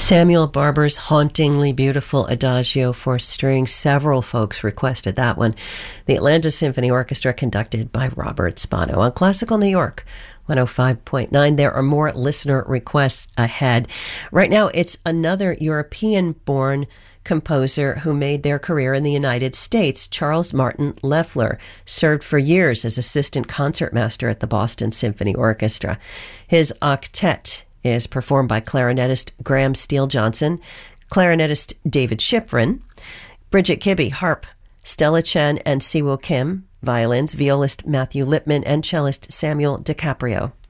Samuel Barber's hauntingly beautiful Adagio for string. Several folks requested that one. The Atlanta Symphony Orchestra, conducted by Robert Spano on Classical New York 105.9. There are more listener requests ahead. Right now, it's another European-born composer who made their career in the United States. Charles Martin Loeffler served for years as assistant concertmaster at the Boston Symphony Orchestra. His octet is performed by clarinetist Graham Steele Johnson, clarinetist David Schifrin, Bridget Kibbe, harp, Stella Chen and Siwoo Kim, violins, violist Matthew Lipman, and cellist Samuel DiCaprio.